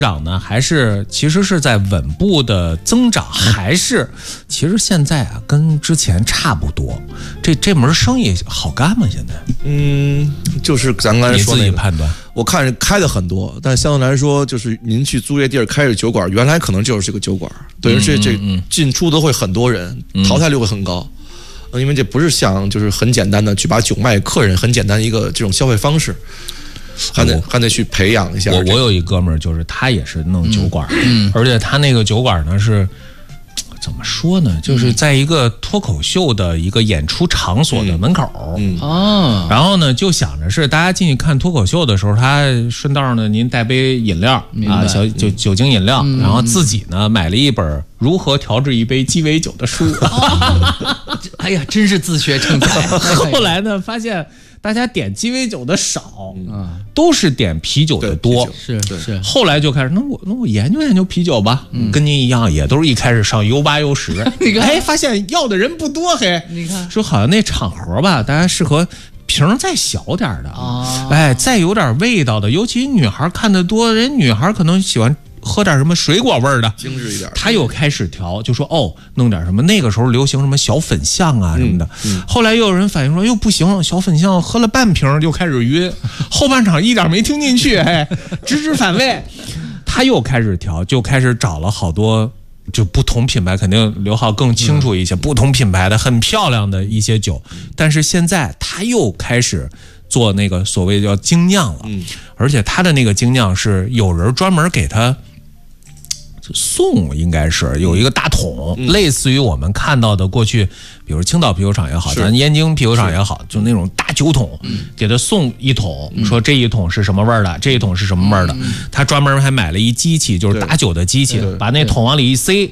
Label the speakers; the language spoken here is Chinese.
Speaker 1: 涨呢，还是其实是在稳步的增长，还是其实现在啊跟之前差不多？这门生意好干吗？现在？
Speaker 2: 就是咱刚才说
Speaker 1: 你自己判断。
Speaker 2: 我看开的很多，但相对来说，就是您去租这地儿开着酒馆，原来可能就是这个酒馆，等于这进出都会很多人，淘汰率会很高。因为这不是像就是很简单的去把酒卖给客人，很简单一个这种消费方式。还得去培养一下。
Speaker 1: 我有一哥们儿，就是他也是弄酒馆，而且他那个酒馆呢是怎么说呢？就是在一个脱口秀的一个演出场所的门口，然后呢就想着是大家进去看脱口秀的时候，他顺道呢您带杯饮料啊，酒精饮料，然后自己呢买了一本如何调制一杯鸡尾酒的书。
Speaker 3: 哎呀，真是自学成才。
Speaker 1: 后来呢发现。大家点鸡尾酒的少，都是点啤酒的多。
Speaker 3: 是。
Speaker 1: 后来就开始，那我研究研究啤酒吧，跟您一样，也都是一开始上U8、U10，哎，发现要的人不多，嘿，
Speaker 3: 你看，
Speaker 1: 说好像那场合吧，大家适合瓶再小点的，哎，再有点味道的，尤其女孩看得多，人女孩可能喜欢。喝点什么水果味的，
Speaker 2: 精致一点。
Speaker 1: 他又开始调，就说弄点什么。那个时候流行什么小粉象啊什么的。后来又有人反映说，哟不行，小粉象喝了半瓶就开始晕，后半场一点没听进去，哎，直反胃。他又开始调，就开始找了好多，就不同品牌，肯定刘浩更清楚一些，不同品牌的很漂亮的一些酒。但是现在他又开始做那个所谓叫精酿了，而且他的那个精酿是有人专门给他。送应该是有一个大桶，类似于我们看到的过去，比如青岛啤酒厂也好，咱燕京啤酒厂也好，就那种大酒桶，给他送一桶，说这一桶是什么味儿的，这一桶是什么味儿的。他专门还买了一机器，就是打酒的机器，把那桶往里一塞，